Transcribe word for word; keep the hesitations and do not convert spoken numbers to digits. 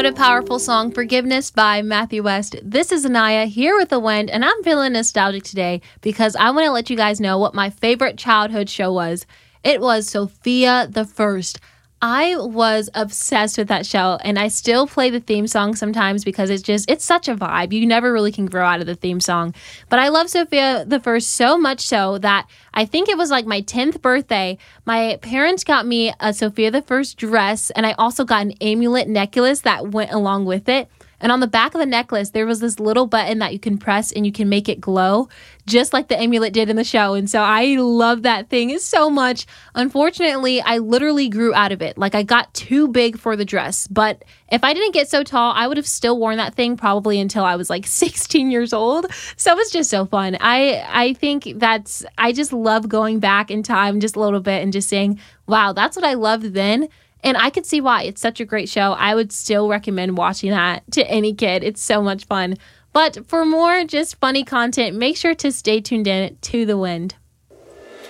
What a powerful song, Forgiveness by Matthew West. This is Anaya here with The Wind, and I'm feeling nostalgic today because I want to let you guys know what my favorite childhood show was. It was Sofia the First. I was obsessed with that show, and I still play the theme song sometimes because it's just, it's such a vibe. You never really can grow out of the theme song. But I love Sofia the First so much so that I think it was like my tenth birthday. My parents got me a Sofia the First dress, and I also got an amulet necklace that went along with it. And on the back of the necklace, there was this little button that you can press and you can make it glow, just like the amulet did in the show. And so I love that thing so much. Unfortunately, I literally grew out of it. Like, I got too big for the dress. But if I didn't get so tall, I would have still worn that thing probably until I was like sixteen years old. So it's just so fun. I, I think that's, I just love going back in time just a little bit and just saying, wow, that's what I loved then. And I could see why. It's such a great show. I would still recommend watching that to any kid. It's so much fun. But for more just funny content, make sure to stay tuned in to The Wind.